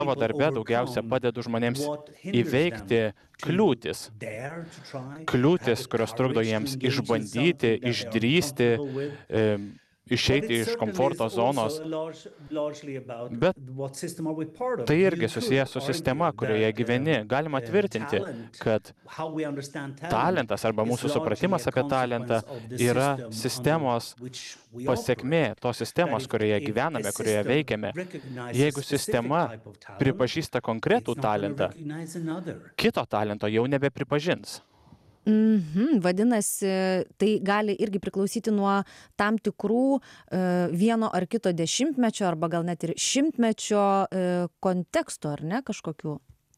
savo darbe daugiausia padedu žmonėms įveikti kliūtis. Kliūtis, kurios trukdo jiems išbandyti, išdrįsti, išeiti iš komforto zonos. Bet tai irgi susijęs su sistema, kurioje gyveni. Galima tvirtinti, kad talentas arba mūsų supratimas apie talentą yra sistemos pasekmė, tos sistemos, kurioje gyvename, kurioje veikiame. Jeigu sistema pripažįsta konkretų talentą, kito talento jau nebepripažins. Vadinasi, tai gali irgi priklausyti nuo tam tikrų vieno ar kito dešimtmečio arba gal net ir šimtmečio konteksto, ar ne, kažkokių?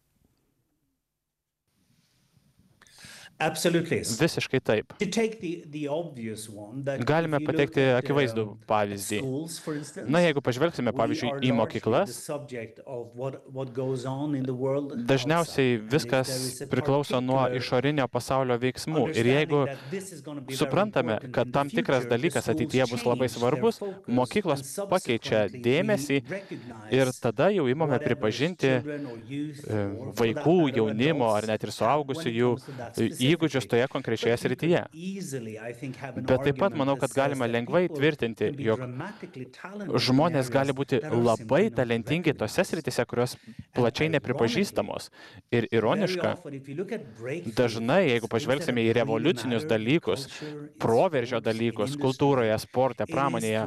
Visiškai taip. Galime pateikti akivaizdų pavyzdį. Na, jeigu pažvelgsime, pavyzdžiui, į mokyklas, dažniausiai viskas priklauso nuo išorinio pasaulio veiksmų. Ir jeigu suprantame, kad tam tikras dalykas ateityje bus labai svarbus, mokyklos pakeičia dėmesį ir tada jau imame pripažinti vaikų, jaunimo ar net ir suaugusiųjų įgūdžius toje konkrečioje srityje. Bet taip pat manau, kad galima lengvai tvirtinti, jog žmonės gali būti labai talentingi tose srityse, kurios plačiai nepripažįstamos. Ir ironiška, dažnai, jeigu pažvelgsime į revoliucinius dalykus, proveržio dalykus kultūroje, sporte, pramonėje,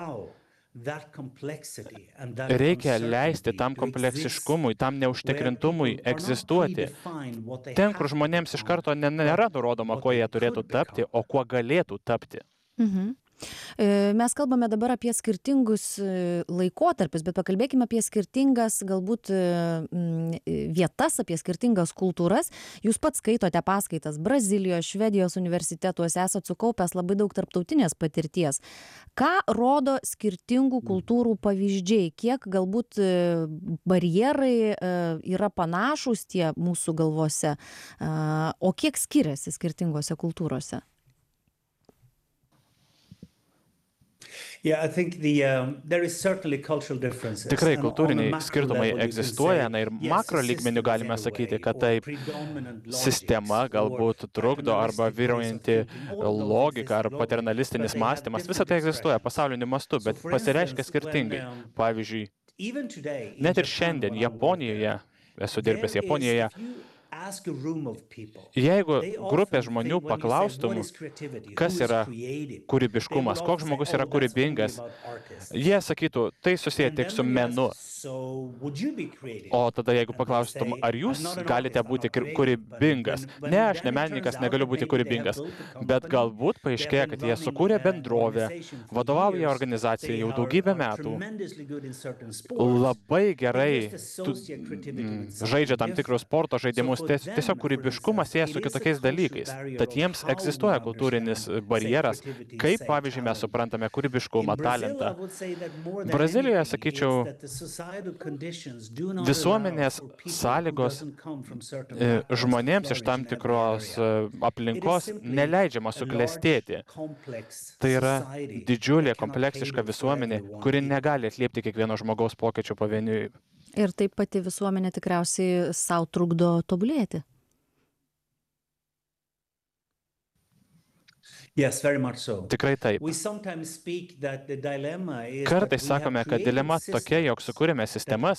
reikia leisti tam kompleksiškumui, tam neužtikrintumui egzistuoti. Ten, kur žmonėms iš karto nėra nurodoma, kuo jie turėtų tapti, o kuo galėtų tapti. Mes kalbame dabar apie skirtingus laikotarpius, bet pakalbėkime apie skirtingas galbūt vietas, apie skirtingas kultūras. Jūs pats skaitote paskaitas Brazilijos, Švedijos universitetuose, esat sukaupęs labai daug tarptautinės patirties. Ką rodo skirtingų kultūrų pavyzdžiai? Kiek galbūt barjerai yra panašūs tie mūsų galvose, o kiek skiriasi skirtingose kultūrose? Tikrai kultūriniai skirtumai egzistuoja, na ir makro lygmeniu galime sakyti, kad taip sistema galbūt trukdo arba vyraujanti logika ar paternalistinis mąstymas. Visa tai egzistuoja pasauliniu mastu, bet pasireiškia skirtingai. Pavyzdžiui, net ir šiandien Japonijoje, esu dirbęs Japonijoje, jeigu grupė žmonių paklaustum, kas yra kūrybiškumas, koks žmogus yra kūrybingas, jie sakytų, tai susiję tik su menu. O tada jeigu paklaustum, ar jūs galite būti kūrybingas? Ne, aš ne menininkas, negaliu būti kūrybingas. Bet galbūt paaiškėja, kad jie sukūrė bendrovę, vadovauja organizacijai jau daugybę metų, labai gerai žaidžia tam tikrus sporto žaidimus, tiesiog kūrybiškumas sieja su kitokiais dalykais. Tad jiems egzistuoja kultūrinis barjeras, kaip, pavyzdžiui, mes suprantame kūrybiškumą, talentą. Brazilijoje, sakyčiau, visuomenės sąlygos žmonėms iš tam tikros aplinkos neleidžiama suklestėti. Tai yra didžiulė, kompleksiška visuomenė, kuri negali atliepti kiekvieno žmogaus pokyčių pavieniui. Ir taip pati visuomenė tikriausiai sau trukdo tobulėti. Tikrai taip. Kartais sakome, kad dilema tokia, jog sukūrėme sistemas,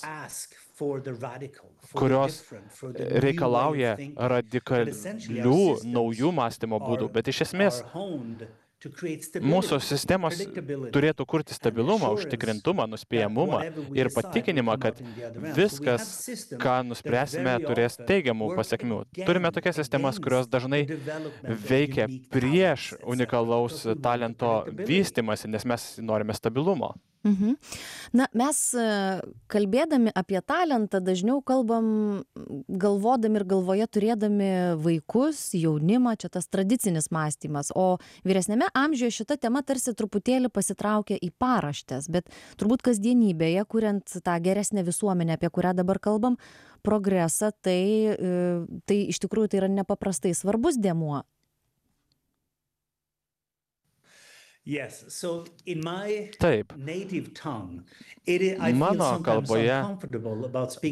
kurios reikalauja radikalių naujų mąstymo būdų, bet iš esmės mūsų sistemos turėtų kurti stabilumą, užtikrintumą, nuspėjamumą ir patikinimą, kad viskas, ką nuspręsime, turės teigiamų pasekmių. Turime tokias sistemas, kurios dažnai veikia prieš unikalaus talento vystymąsi, nes mes norime stabilumo. Na, mes kalbėdami apie talentą dažniau kalbam galvodami ir galvoje turėdami vaikus, jaunimą, čia tas tradicinis mąstymas, o vyresniame amžiuje šita tema tarsi truputėlį pasitraukia į paraštes, bet turbūt kasdienybėje, kuriant tą geresnę visuomenę, apie kurią dabar kalbam, progresą, tai iš tikrųjų tai yra nepaprastai svarbus dėmuo. Taip. Mano kalboje